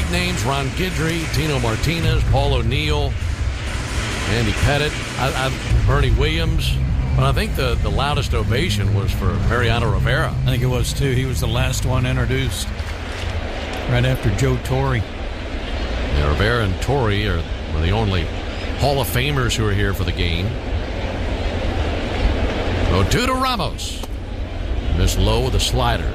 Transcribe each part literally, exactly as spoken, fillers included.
big names, Ron Guidry, Tino Martinez, Paul O'Neill, Andy Pettit, I, I, Bernie Williams. But I think the, the loudest ovation was for Mariano Rivera. I think it was, too. He was the last one introduced right after Joe Torre. Yeah, Rivera and Torre are were the only Hall of Famers who are here for the game. oh two to Ramos. Missed low with a slider.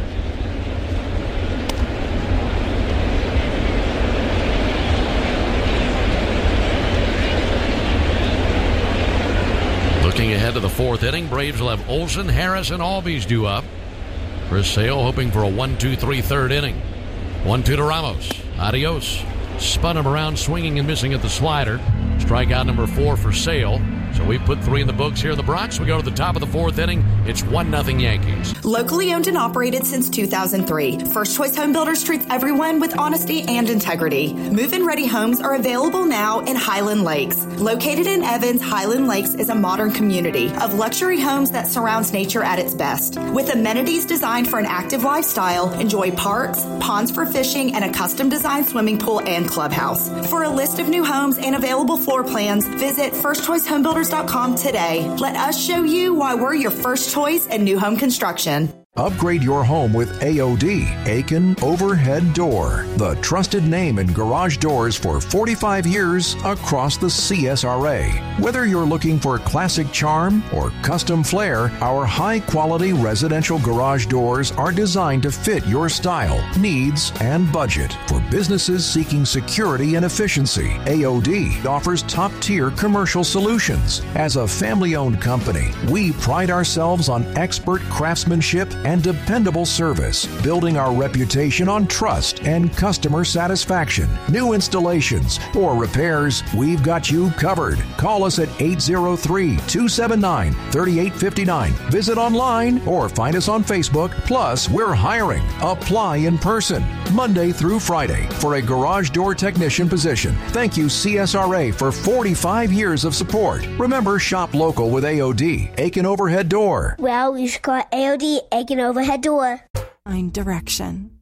Looking ahead to the fourth inning, Braves will have Olsen, Harris, and Albies due up. Chris Sale hoping for a one two three third inning. one two to Ramos. Adios. Spun him around, swinging and missing at the slider. Strikeout number four for Sale. So we put three in the books here in the Bronx. We go to the top of the fourth inning. It's one nothing Yankees. Locally owned and operated since two thousand three. First Choice Home Builders treats everyone with honesty and integrity. Move-in ready homes are available now in Highland Lakes. Located in Evans, Highland Lakes is a modern community of luxury homes that surrounds nature at its best. With amenities designed for an active lifestyle, enjoy parks, ponds for fishing, and a custom-designed swimming pool and clubhouse. For a list of new homes and available floor plans, visit first choice home builders dot com today. Let us show you why we're your first choice in new home construction. Upgrade your home with A O D, Aiken Overhead Door, the trusted name in garage doors for forty-five years across the C S R A. Whether you're looking for classic charm or custom flair, our high-quality residential garage doors are designed to fit your style, needs, and budget. For businesses seeking security and efficiency, A O D offers top-tier commercial solutions. As a family-owned company, we pride ourselves on expert craftsmanship and dependable service, building our reputation on trust and customer satisfaction. New installations or repairs, we've got you covered. Call us at eight oh three, two seven nine, three eight five nine. Visit online or find us on Facebook. Plus, we're hiring. Apply in person, Monday through Friday, for a garage door technician position. Thank you, C S R A, for forty-five years of support. Remember, shop local with A O D, Aiken Overhead Door. Well, you should call A O D, Aiken Overhead Door. Find direction.